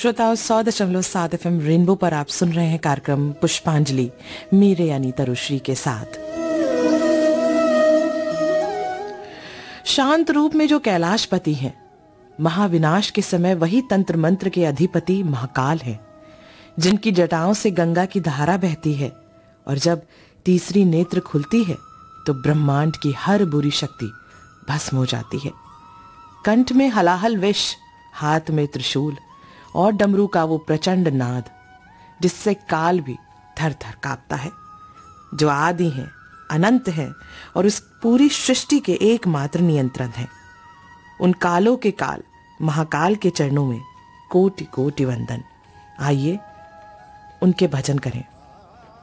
श्रोताओं 100.7 FM rainbow पर आप सुन रहे हैं कार्यक्रम पुष्पांजलि मेरे यानी तरुश्री के साथ। शांत रूप में जो कैलाशपति है, महाविनाश के समय वही तंत्र मंत्र के अधिपति महाकाल है, जिनकी जटाओं से गंगा की धारा बहती है और जब तीसरी नेत्र खुलती है तो ब्रह्मांड की हर बुरी शक्ति भस्म हो जाती है। कंठ में हलाहल विष, हाथ में त्रिशूल और डमरू का वो प्रचंड नाद जिससे काल भी थर थर कांपता है, जो आदि है, अनंत है और उस पूरी सृष्टि के एकमात्र नियंत्रण है। उन कालों के काल महाकाल के चरणों में कोटि कोटि वंदन। आइए उनके भजन करें।